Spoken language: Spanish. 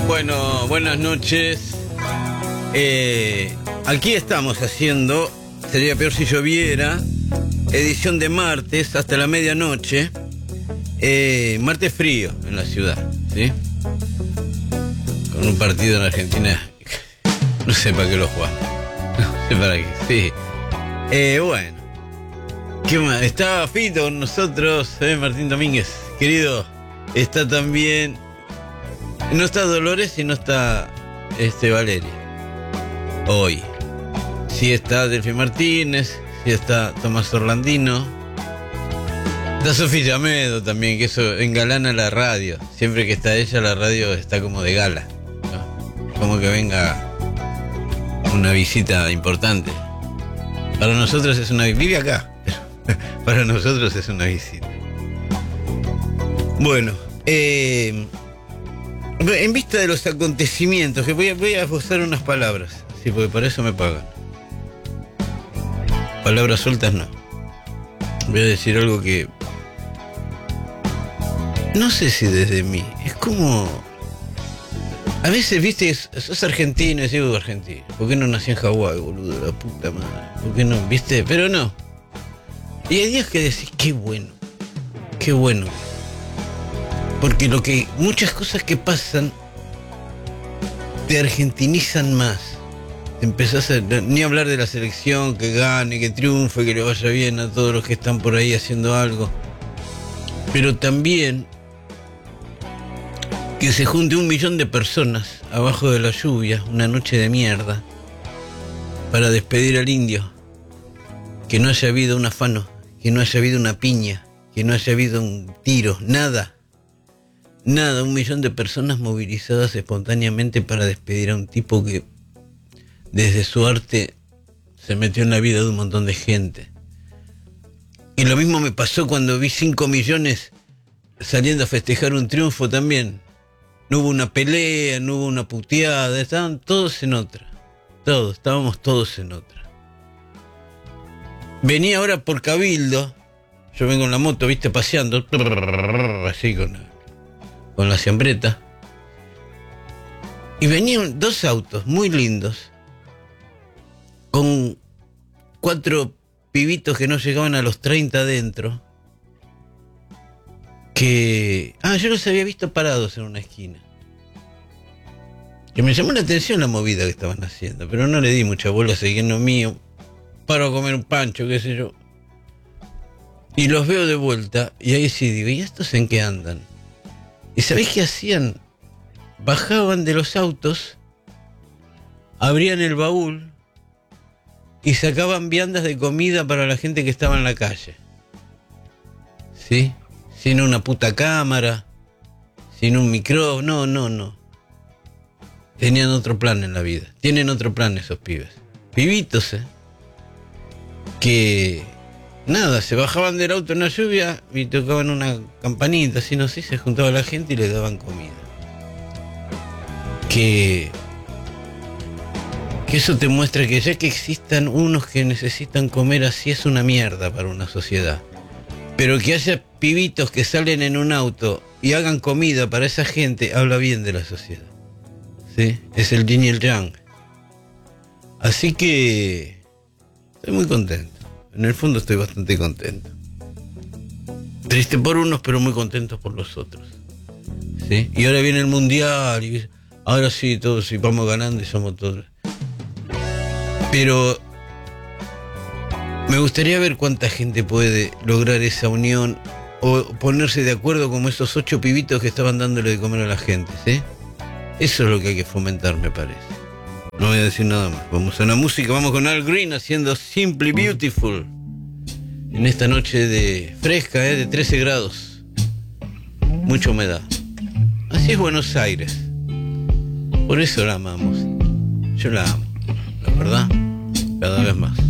Bueno, buenas noches. Aquí estamos haciendo, sería peor si lloviera, edición de martes hasta la medianoche. Martes frío en la ciudad, ¿sí? Con un partido en Argentina, no sé para qué lo juegan. No sé para qué, sí. Bueno, ¿qué más? Está Fito con nosotros, Martín Domínguez, querido. Está también... No está Dolores y no está Valeria. Hoy. Sí está Delfi Martínez, sí está Tomás Orlandino. Está Sofía Llamedo también, que eso engalana la radio. Siempre que está ella, la radio está como de gala, ¿no? Como que venga una visita importante. Para nosotros es una visita. Vive acá, pero para nosotros es una visita. Bueno, en vista de los acontecimientos, que voy a usar unas palabras, sí, porque para eso me pagan. Palabras sueltas no. Voy a decir algo que... No sé si desde mí, es como... A veces, viste, sos argentino, y digo argentino. ¿Por qué no nací en Hawái, boludo? La puta madre. ¿Por qué no? ¿Viste? Pero no. Y hay días que decís, qué bueno. Qué bueno. Porque muchas cosas que pasan te argentinizan más. Te empezás a... Ni hablar de la selección, que gane, que triunfe, que le vaya bien a todos los que están por ahí haciendo algo. Pero también que se junte 1 millón de personas abajo de la lluvia, una noche de mierda, para despedir al indio. Que no haya habido un afano, que no haya habido una piña, que no haya habido un tiro, nada. Nada, 1 millón de personas movilizadas espontáneamente para despedir a un tipo que desde su arte se metió en la vida de un montón de gente. Y lo mismo me pasó cuando vi 5 millones saliendo a festejar un triunfo también. No hubo una pelea, no hubo una puteada, estaban todos en otra. Todos, estábamos todos en otra. Venía ahora por Cabildo, yo vengo en la moto, viste, paseando, así con la siambreta. Y venían 2 autos muy lindos, con 4 pibitos que no llegaban a los 30 adentro, que... yo los había visto parados en una esquina. Que me llamó la atención la movida que estaban haciendo, pero no le di mucha bola, seguí en lo mío. Paro a comer un pancho, qué sé yo. Y los veo de vuelta, y ahí sí digo, ¿y estos en qué andan? ¿Y sabés qué hacían? Bajaban de los autos, abrían el baúl y sacaban viandas de comida para la gente que estaba en la calle. ¿Sí? Sin una puta cámara, sin un micrófono, no. Tenían otro plan en la vida. Tienen otro plan esos pibes. Pibitos, que... Nada, se bajaban del auto en la lluvia y tocaban una campanita, así no sé, se juntaba la gente y les daban comida. Que eso te muestra que ya que existan unos que necesitan comer así es una mierda para una sociedad. Pero que haya pibitos que salen en un auto y hagan comida para esa gente, habla bien de la sociedad. ¿Sí? Es el yin y el yang. Así que estoy muy contento. En el fondo estoy bastante contento. Triste por unos, pero muy contento por los otros. ¿Sí? Y ahora viene el mundial, y ahora sí, todos sí, vamos ganando y somos todos. Pero me gustaría ver cuánta gente puede lograr esa unión o ponerse de acuerdo como esos 8 pibitos que estaban dándole de comer a la gente, ¿sí? Eso es lo que hay que fomentar, me parece. No voy a decir nada más. Vamos a la música, vamos con Al Green haciendo Simply Beautiful. En esta noche de fresca, de 13 grados. Mucha humedad. Así es Buenos Aires. Por eso la amamos. Yo la amo, la verdad, cada vez más.